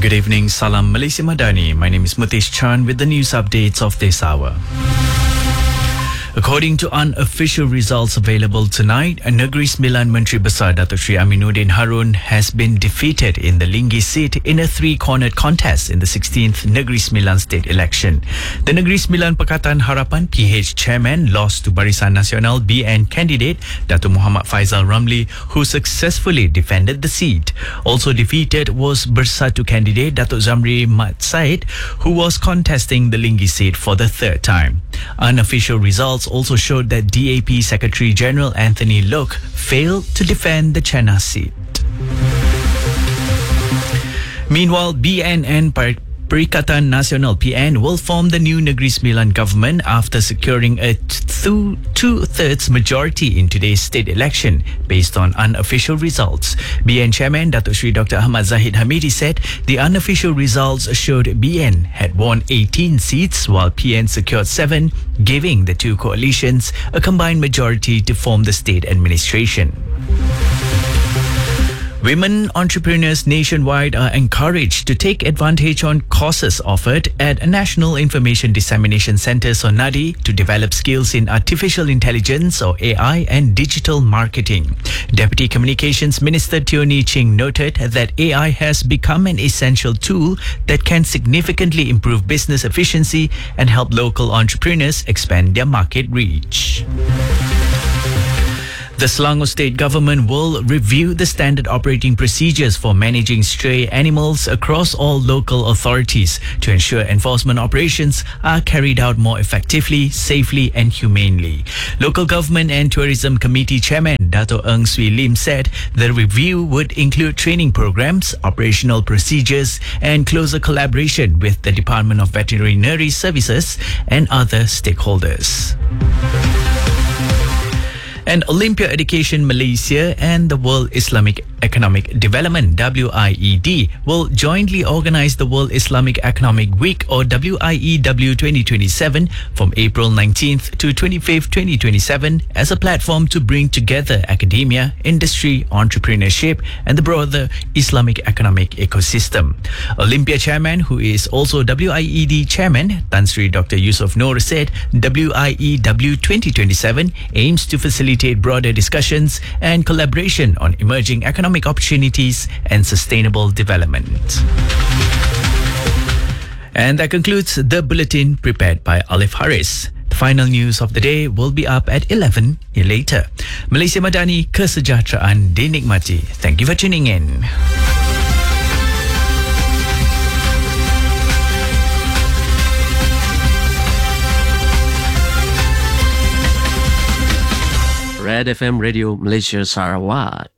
Good evening, Salam Malaysia Madani. My name is Mutesh Chan with the news updates of this hour. According to unofficial results available tonight, Negeri Sembilan Menteri Besar Datuk Sri Aminuddin Harun has been defeated in the Lingi seat in a three-cornered contest in the 16th Negeri Sembilan state election. The Negeri Sembilan Pakatan Harapan PH chairman lost to Barisan Nasional BN candidate Datuk Muhammad Faizal Ramli, who successfully defended the seat. Also defeated was Bersatu candidate Datuk Zamri Mat Said, who was contesting the Lingi seat for the third time. Unofficial results also showed that DAP Secretary General Anthony Loke failed to defend the Chennai seat. Meanwhile, BN and Perikatan Nasional PN will form the new Negeri Sembilan government after securing a two-thirds majority in today's state election based on unofficial results. BN Chairman Datuk Sri Dr. Ahmad Zahid Hamidi said the unofficial results showed BN had won 18 seats while PN secured 7, giving the two coalitions a combined majority to form the state administration. Women entrepreneurs nationwide are encouraged to take advantage on courses offered at National Information Dissemination Centres or NADI to develop skills in artificial intelligence or AI and digital marketing. Deputy Communications Minister Tioni Ching noted that AI has become an essential tool that can significantly improve business efficiency and help local entrepreneurs expand their market reach. The Selangor State Government will review the standard operating procedures for managing stray animals across all local authorities to ensure enforcement operations are carried out more effectively, safely and humanely. Local Government and Tourism Committee Chairman Dato' Ng Swee Lim said the review would include training programs, operational procedures and closer collaboration with the Department of Veterinary Services and other stakeholders. And Olympia Education Malaysia and the World Islamic Economic Development WIED will jointly organize the World Islamic Economic Week or WIEW 2027 from April 19th to 25th 2027 as a platform to bring together academia, industry, entrepreneurship and the broader Islamic economic ecosystem. Olympia Chairman, who is also WIED Chairman, Tan Sri Dr. Yusuf Noor said WIEW 2027 aims to facilitate broader discussions and collaboration on emerging economic opportunities and sustainable development. And that concludes the bulletin prepared by Alif Haris. The final news of the day will be up at 11 later. Malaysia Madani, kesejahteraan dinikmati. Thank you for tuning in. Red FM Radio Malaysia Sarawak.